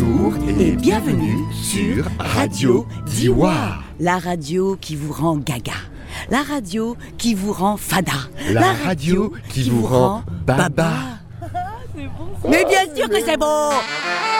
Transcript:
Bonjour et bienvenue sur Radio Diois. La radio qui vous rend gaga. La radio qui vous rend fada. La radio qui vous rend baba. Mais bien sûr que c'est bon.